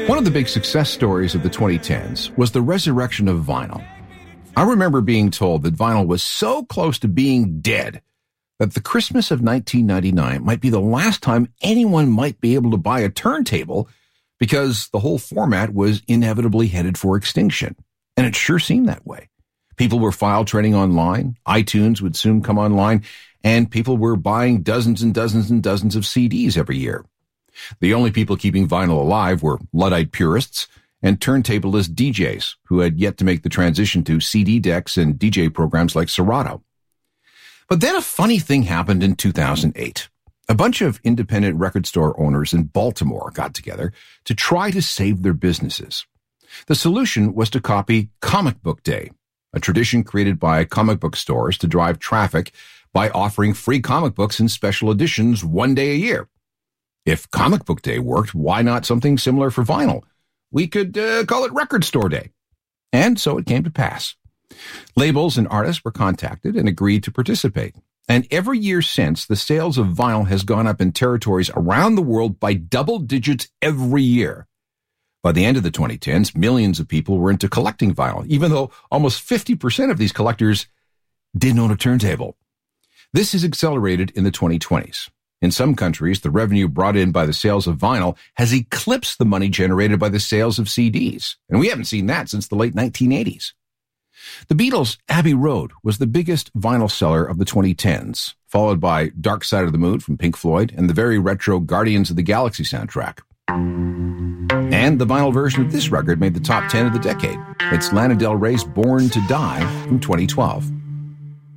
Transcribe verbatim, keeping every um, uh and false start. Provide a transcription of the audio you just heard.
One of the big success stories of the twenty tens was the resurrection of vinyl. I remember being told that vinyl was so close to being dead that the Christmas of nineteen ninety-nine might be the last time anyone might be able to buy a turntable because the whole format was inevitably headed for extinction. And it sure seemed that way. People were file trading online, iTunes would soon come online, and people were buying dozens and dozens and dozens of C Ds every year. The only people keeping vinyl alive were Luddite purists and turntablist D Js who had yet to make the transition to C D decks and D J programs like Serato. But then a funny thing happened in two thousand eight. A bunch of independent record store owners in Baltimore got together to try to save their businesses. The solution was to copy Comic Book Day, a tradition created by comic book stores to drive traffic by offering free comic books in special editions one day a year. If Comic Book Day worked, why not something similar for vinyl? We could uh, call it Record Store Day. And so it came to pass. Labels and artists were contacted and agreed to participate. And every year since, the sales of vinyl has gone up in territories around the world by double digits every year. By the end of the twenty tens, millions of people were into collecting vinyl, even though almost fifty percent of these collectors didn't own a turntable. This has accelerated in the twenty twenties. In some countries, the revenue brought in by the sales of vinyl has eclipsed the money generated by the sales of C Ds. And we haven't seen that since the late nineteen eighties. The Beatles' Abbey Road was the biggest vinyl seller of the twenty tens, followed by Dark Side of the Moon from Pink Floyd and the very retro Guardians of the Galaxy soundtrack. And the vinyl version of this record made the top ten of the decade. It's Lana Del Rey's Born to Die from twenty twelve.